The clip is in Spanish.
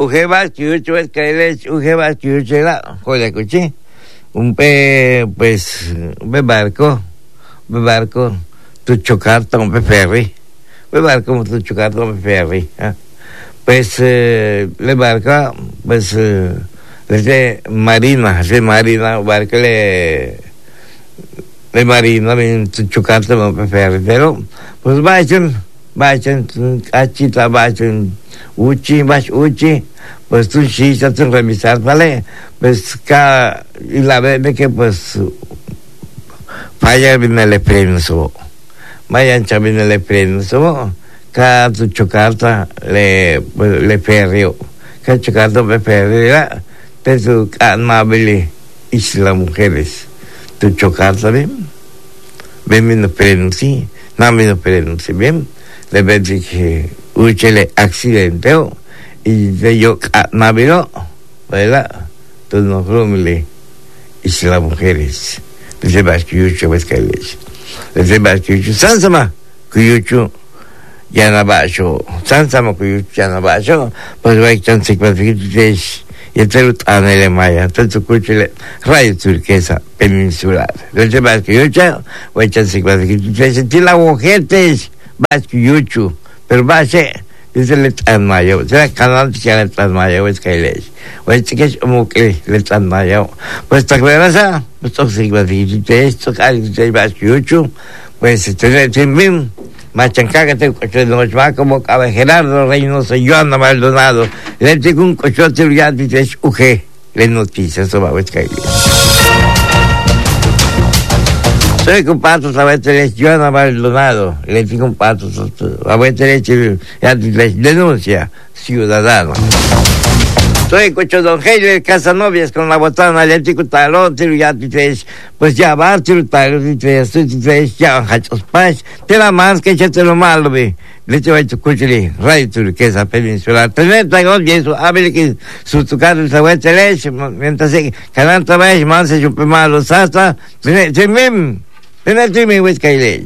Ujeba, Kiucho, es Kailech, Ujeba, Kiuchela, Joyacuchi. Un barco, tu chocarta, un ferry. Un barco, tu chocarta, un ferry. Pues, le barca, pues, le marina, barca le marina, tu chocarta, un ferry. Pero, pues, vayan, achita, vayan, uchi, pues tú sí, ya te revisar, ¿vale? Pues, y la verdad que, pues, vaya bien el prenso, vayan bien el prenso, cada tu chocarta le ferrio, cada chocarta me ferrio, te tu amable isla mujeres, tu chocarta, ven no prensi, no me no prensi, ven, le ven que uchele accidenteo, y de yo naviro, ¿verdad? Tú no rumle, isla mujeres. Les demás Kuyuchu, pues que les demás Kuyuchu, Sansama, Kuyuchu, Yanabacho, Sansama Kuyuchu, Yanabacho, pues va a echar significativos, y el terut anele maya, tanto cuchile, rayo turquesa peninsular. Los demás Kuyuchu, va a echar significativos, y la mujeres, más Kuyuchu, pero va a ser. Dice letran mayo, será canal que letran mayo es que les. Pues que es como que letran mayo. Pues ta clarasa, pues to significa esto que vas yuchu, pues tener bien machanca que te nos va como a Gerardo Reynoso Joana Maldonado. Le tengo un cochote ya dice UG, le noticias sobre es que soy comparto a veces Joana Maldonado, le digo comparto a veces les denuncia ciudadano. Soy cocho don Heiler Casanovias con la botana, le digo talón, ya pues ya va, talón, ya hachos paz, te la más que ya te lo malo ve. Le digo a tu cuchillo, radio turquesa peninsular, tener tragón y eso, a ver que su tucado el sabuete leche, mientras que cananta más, más se chupe malo, hasta, tener Dime, güey,